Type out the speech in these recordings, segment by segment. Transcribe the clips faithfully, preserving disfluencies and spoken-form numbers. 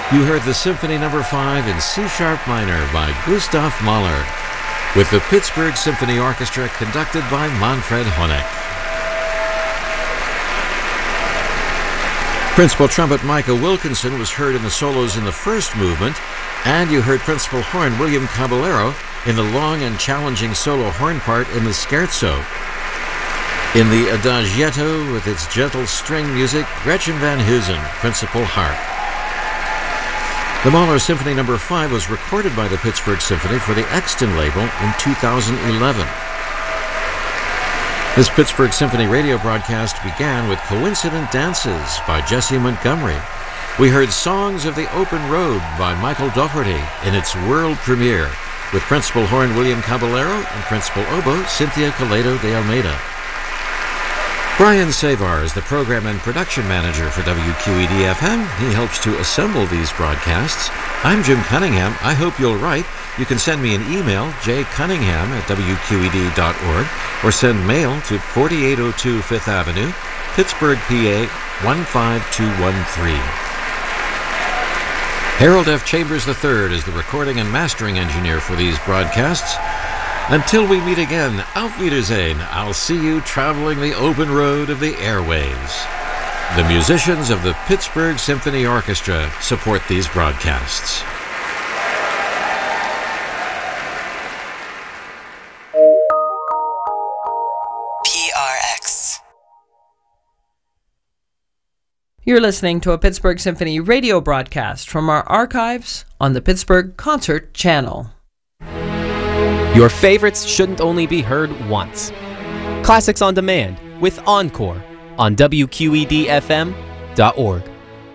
You heard the Symphony Number five in C-sharp minor by Gustav Mahler, with the Pittsburgh Symphony Orchestra conducted by Manfred Honeck. Principal trumpet Micah Wilkinson was heard in the solos in the first movement, and you heard principal horn William Caballero in the long and challenging solo horn part in the scherzo. In the Adagietto, with its gentle string music, Gretchen Van Huysen, principal harp. The Mahler Symphony Number five was recorded by the Pittsburgh Symphony for the Exton label in two thousand eleven. This Pittsburgh Symphony radio broadcast began with Coincident Dances by Jesse Montgomery. We heard Songs of the Open Road by Michael Dougherty in its world premiere, with principal horn William Caballero and principal oboe Cynthia Coledo de Almeida. Brian Savar is the program and production manager for W Q E D F M. He helps to assemble these broadcasts. I'm Jim Cunningham. I hope you'll write. You can send me an email, jcunningham at w q e d dot org, or send mail to forty-eight oh two Fifth Avenue, Pittsburgh, P A one five two one three. Harold F. Chambers the third is the recording and mastering engineer for these broadcasts. Until we meet again, Auf Wiedersehen. I'll see you traveling the open road of the airwaves. The musicians of the Pittsburgh Symphony Orchestra support these broadcasts. P R X. You're listening to a Pittsburgh Symphony radio broadcast from our archives on the Pittsburgh Concert Channel. Your favorites shouldn't only be heard once. Classics on Demand with Encore on W Q E D F M dot org.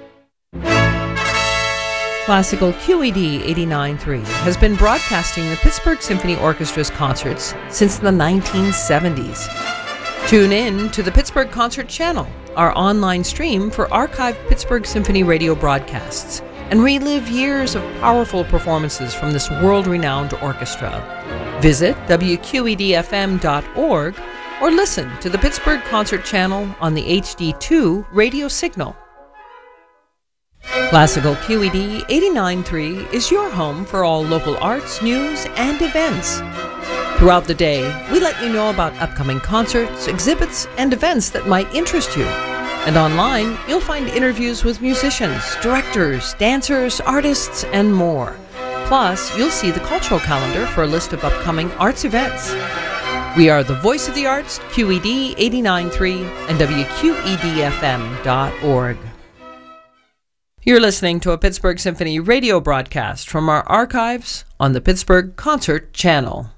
Classical Q E D eighty-nine point three has been broadcasting the Pittsburgh Symphony Orchestra's concerts since the nineteen seventies. Tune in to the Pittsburgh Concert Channel, our online stream for archived Pittsburgh Symphony radio broadcasts, and relive years of powerful performances from this world-renowned orchestra. Visit W Q E D F M dot org or listen to the Pittsburgh Concert Channel on the H D two radio signal. Classical Q E D eighty-nine point three is your home for all local arts, news, and events. Throughout the day, we let you know about upcoming concerts, exhibits, and events that might interest you. And online, you'll find interviews with musicians, directors, dancers, artists, and more. Plus, you'll see the cultural calendar for a list of upcoming arts events. We are the voice of the arts, Q E D eighty-nine point three and W Q E D F M dot org. You're listening to a Pittsburgh Symphony radio broadcast from our archives on the Pittsburgh Concert Channel.